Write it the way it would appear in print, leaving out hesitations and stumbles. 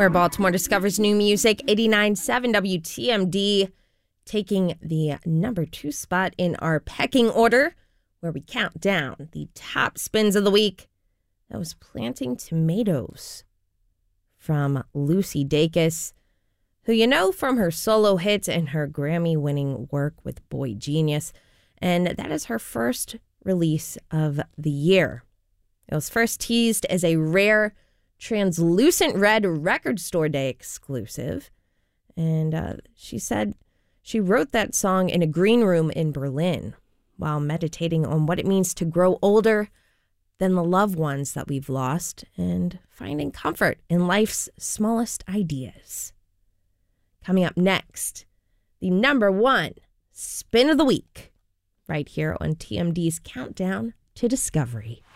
where Baltimore discovers new music. 89.7 WTMD, taking the number 2 spot in our pecking order, where we count down the top spins of the week. That was Planting Tomatoes from Lucy Dacus, who you know from her solo hits and her Grammy-winning work with Boy Genius. And that is her first release of the year. It was first teased as a rare translucent red record store day exclusive. And she said she wrote that song in a green room in Berlin while meditating on what it means to grow older than the loved ones that we've lost and finding comfort in life's smallest ideas. Coming up next, the number 1 spin of the week, right here on TMD's Countdown to Discovery.